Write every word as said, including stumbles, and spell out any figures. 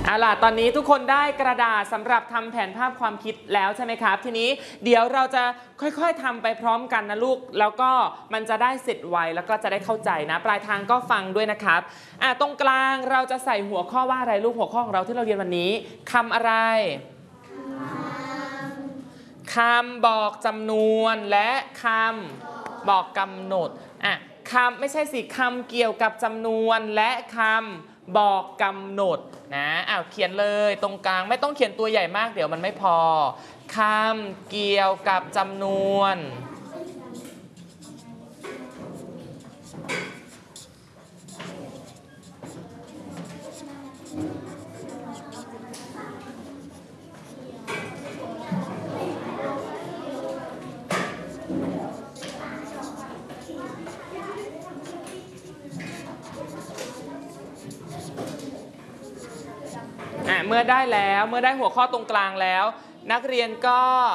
เอาล่ะตอนนี้ทุกคนได้กระดาษสำหรับทำแผนภาพความคิดแล้วใช่ไหมครับทีนี้เดี๋ยวเราจะค่อยๆทำไปพร้อมกันนะลูกแล้วก็มันจะได้เสร็จไวแล้วก็จะได้เข้าใจนะปลายทางก็ฟังด้วยนะครับอ่ะตรงกลางเราจะใส่หัวข้อว่าอะไรลูกหัวข้อของเราที่เราเรียนวันนี้คำอะไรคำบอกจำนวนและคำบอกกำหนดอ่ะคำไม่ใช่สิคำเกี่ยวกับจำนวนและคำบอกกำหนดนะอ้าวเขียนเลยตรงกลางไม่ต้องเขียนตัวใหญ่มากเดี๋ยวมันไม่พอคำเกี่ยวกับจำนวนเมื่อได้แล้วเมื่อได้หัวข้อตรงกลางแล้วนักเรียนก็